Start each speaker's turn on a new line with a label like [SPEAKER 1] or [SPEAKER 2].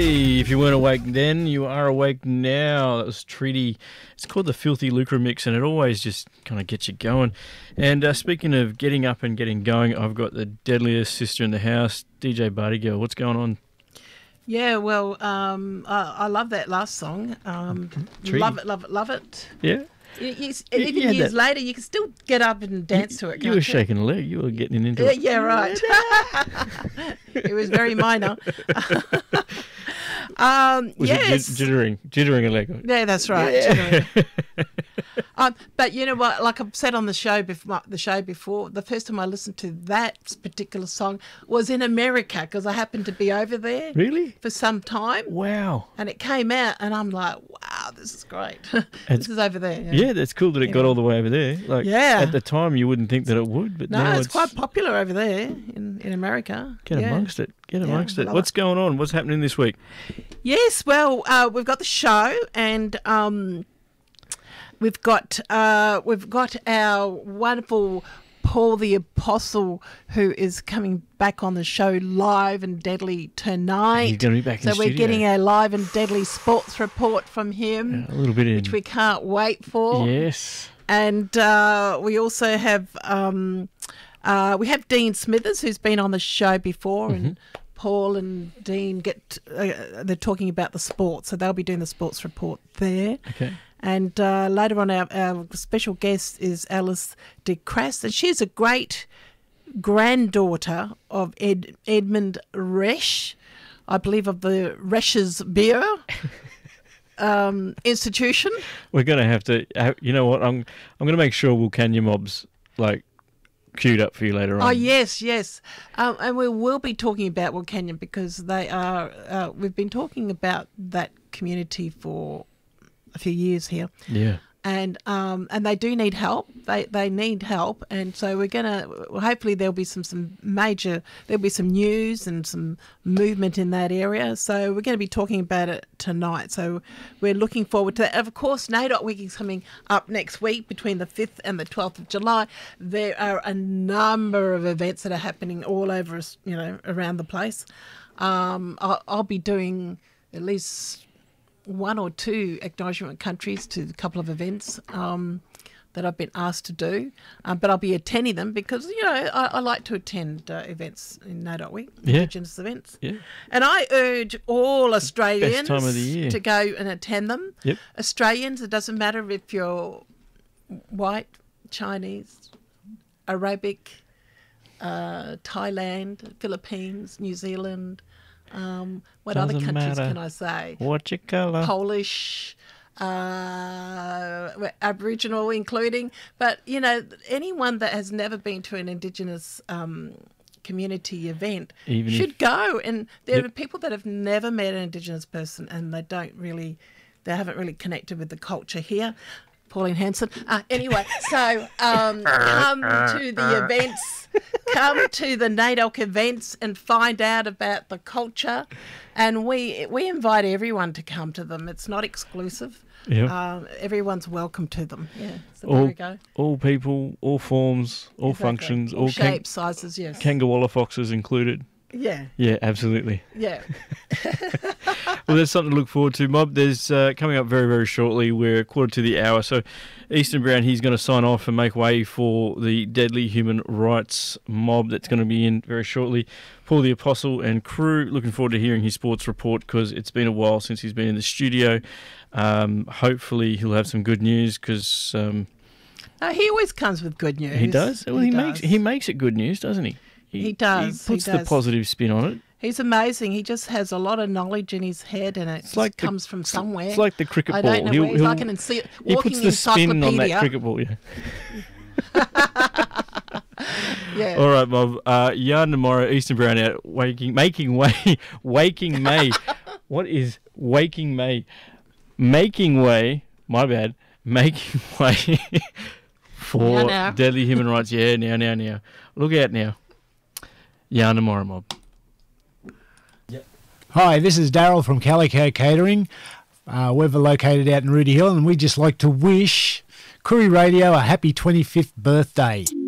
[SPEAKER 1] Hey, if you weren't awake then, you are awake now. That was Treaty. It's called the Filthy Lucre Mix, and it always just kind of gets you going. And speaking of getting up and getting going, I've got the deadliest sister in the house, DJ Barty Girl. What's going on?
[SPEAKER 2] Yeah, well, I love that last song. Love it, love it, love it.
[SPEAKER 1] Yeah?
[SPEAKER 2] Even years later, you can still get up and dance to it.
[SPEAKER 1] You were shaking a leg. You were getting into it.
[SPEAKER 2] Yeah, right. It was very minor. Yes.
[SPEAKER 1] Jittering a leg.
[SPEAKER 2] Yeah, that's right.
[SPEAKER 1] Yeah.
[SPEAKER 2] But you know what? Like I've said on the show before, the first time I listened to that particular song was in America because I happened to be over there.
[SPEAKER 1] Really?
[SPEAKER 2] For some time.
[SPEAKER 1] Wow.
[SPEAKER 2] And it came out, and I'm like, wow, this is great. This is over there.
[SPEAKER 1] Yeah, that's cool that it got all the way over there. Like, at the time, you wouldn't think that it would, but now
[SPEAKER 2] it's quite popular over there in America.
[SPEAKER 1] Get amongst it. Get amongst it. What's going on? What's happening this week?
[SPEAKER 2] Yes, well, we've got the show, and we've got our wonderful Paul the Apostle, who is coming back on the show live and deadly tonight.
[SPEAKER 1] He's going to be back in the studio.
[SPEAKER 2] So we're getting a live and deadly sports report from him,
[SPEAKER 1] a little bit
[SPEAKER 2] which we can't wait for.
[SPEAKER 1] Yes.
[SPEAKER 2] And we also have Dean Smithers, who's been on the show before, and Paul and Dean they're talking about the sports, so they'll be doing the sports report there.
[SPEAKER 1] Okay. And
[SPEAKER 2] later on, our special guest is Alice de Crass, and she's a great granddaughter of Edmund Resch, I believe, of the Resch's Beer Institution.
[SPEAKER 1] We're going to have to, you know what, I'm going to make sure Wilcannia Mob's queued up for you later on.
[SPEAKER 2] Oh, yes. And we will be talking about Wilcannia because they are, we've been talking about that community for a few years here.
[SPEAKER 1] Yeah.
[SPEAKER 2] And they do need help. They need help, and so we're gonna. Hopefully, there'll be some news and some movement in that area. So we're going to be talking about it tonight. So we're looking forward to that. Of course, NAIDOC Week is coming up next week between the 5th and the 12th of July. There are a number of events that are happening all over us, around the place. I'll be doing at least one or two acknowledgement countries to a couple of events that I've been asked to do, but I'll be attending them because I like to attend events in NAIDOC Week, Indigenous events. Yeah. And I urge all Australians
[SPEAKER 1] time of the year
[SPEAKER 2] to go and attend them.
[SPEAKER 1] Yep.
[SPEAKER 2] Australians, it doesn't matter if you're white, Chinese, Arabic, Thailand, Philippines, New Zealand. What other countries can I say?
[SPEAKER 1] What you colour?
[SPEAKER 2] Polish, Aboriginal including. But, anyone that has never been to an Indigenous community event should go. And there are people that have never met an Indigenous person and they haven't really connected with the culture here. Pauline Hanson. Anyway, so come to the events, come to the NAIDOC events and find out about the culture. And we invite everyone to come to them. It's not exclusive.
[SPEAKER 1] Yep.
[SPEAKER 2] Everyone's welcome to them. Yeah, so
[SPEAKER 1] there
[SPEAKER 2] we go.
[SPEAKER 1] All people, all forms, all functions.
[SPEAKER 2] All shapes, sizes, yes.
[SPEAKER 1] Kangaroo foxes included.
[SPEAKER 2] Yeah.
[SPEAKER 1] Yeah, absolutely.
[SPEAKER 2] Yeah.
[SPEAKER 1] Well, there's something to look forward to, Mob. There's coming up very, very shortly. We're quarter to the hour. So Easton Brown, he's going to sign off and make way for the Deadly Human Rights Mob that's going to be in very shortly. Paul the Apostle and crew, looking forward to hearing his sports report because it's been a while since he's been in the studio. Hopefully he'll have some good news because...
[SPEAKER 2] he always comes with good news.
[SPEAKER 1] He does? Well, he makes it good news, doesn't he?
[SPEAKER 2] He does.
[SPEAKER 1] He puts the positive spin on it.
[SPEAKER 2] He's amazing. He just has a lot of knowledge in his head, and it comes from somewhere.
[SPEAKER 1] It's like the cricket ball.
[SPEAKER 2] I don't know where he's like an
[SPEAKER 1] he puts the spin on that cricket ball. Yeah.
[SPEAKER 2] Yeah.
[SPEAKER 1] All right, Mob. Yarn tomorrow. Easton Brown out. Making way. Waking May. What is Waking May? Making way. My bad. Making way for Deadly Human Rights. Yeah. Now. Look out now. Yarn tomorrow, Mob.
[SPEAKER 3] Yep. Hi, this is Daryl from Calico Catering. We're located out in Rooty Hill, and we'd just like to wish Koori Radio a happy 25th birthday.